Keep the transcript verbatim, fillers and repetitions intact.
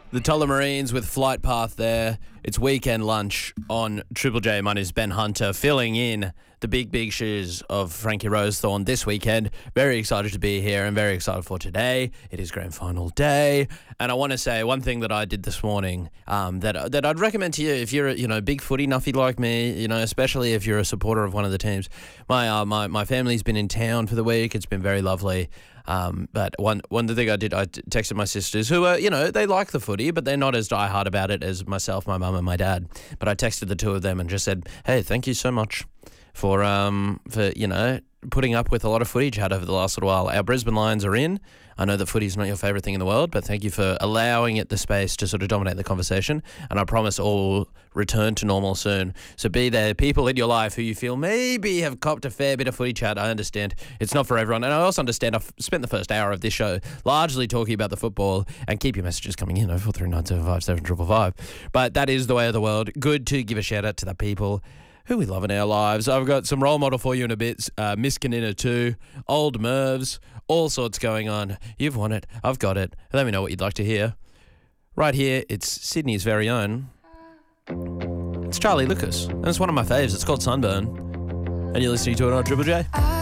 The Tullamarines with Flight Path there. It's weekend lunch on Triple J. My name is Ben Hunter, filling in the big, big shoes of Frankie Rosethorn this weekend. Very excited to be here and very excited for today. It is grand final day. And I want to say one thing that I did this morning um, that that I'd recommend to you if you're a you know, big footy nuffy like me, you know, especially if you're a supporter of one of the teams. My uh, my, my family's been in town for the week. It's been very lovely. Um, but one one thing I did, I t- texted my sisters who are, you know, they like the footy, but they're not as diehard about it as myself, my mum and my dad. But I texted the two of them and just said, hey, thank you so much for, um, for you know, putting up with a lot of footy chat over the last little while. Our Brisbane Lions are in. I know that footy's not your favourite thing in the world, but thank you for allowing it the space to sort of dominate the conversation. And I promise all will return to normal soon. So be there, people in your life who you feel maybe have copped a fair bit of footy chat. I understand it's not for everyone. And I also understand I've spent the first hour of this show largely talking about the football, and keep your messages coming in, oh four three nine seven five seven five five. But that is the way of the world. Good to give a shout out to the people who we love in our lives. I've got some role model for you in a bit. Uh, Miss Canina too, old Mervs, all sorts going on. You've won it. I've got it. Let me know what you'd like to hear. Right here, it's Sydney's very own. It's Charlie Lucas, and it's one of my faves. It's called Sunburn. And you're listening to it on Triple J.